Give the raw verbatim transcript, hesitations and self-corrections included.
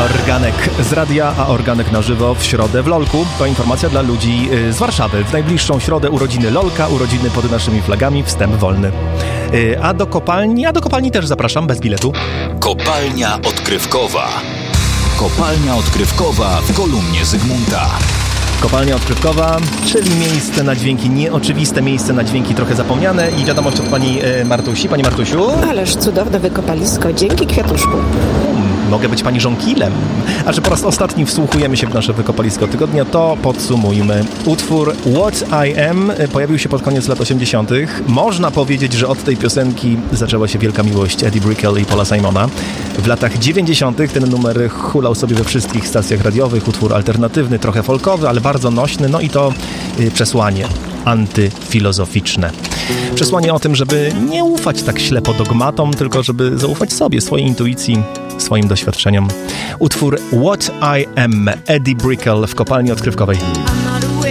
Organek z radia, a Organek na żywo w środę w Lolku. To informacja dla ludzi z Warszawy. W najbliższą środę urodziny Lolka, urodziny pod naszymi flagami, wstęp wolny. A do kopalni, a do kopalni też zapraszam, bez biletu. Kopalnia odkrywkowa. Kopalnia odkrywkowa w kolumnie Zygmunta. Kopalnia odkrywkowa, czyli miejsce na dźwięki nieoczywiste, miejsce na dźwięki trochę zapomniane i wiadomość od pani e, Martusi. Pani Martusiu? Ależ cudowne wykopalisko, dzięki Kwiatuszku. Hmm, mogę być pani żonkilem. A że po raz ostatni wsłuchujemy się w nasze wykopalisko tygodnia, to podsumujmy. Utwór What I Am pojawił się pod koniec lat osiemdziesiątych. Można powiedzieć, że od tej piosenki zaczęła się wielka miłość Eddie Brickell i Paula Simona. W latach dziewięćdziesiątych ten numer hulał sobie we wszystkich stacjach radiowych. Utwór alternatywny, trochę folkowy, ale bardzo nośny. No i to y, przesłanie antyfilozoficzne. Przesłanie o tym, żeby nie ufać tak ślepo dogmatom, tylko żeby zaufać sobie, swojej intuicji, swoim doświadczeniom. Utwór What I Am, Eddie Brickell w kopalni odkrywkowej.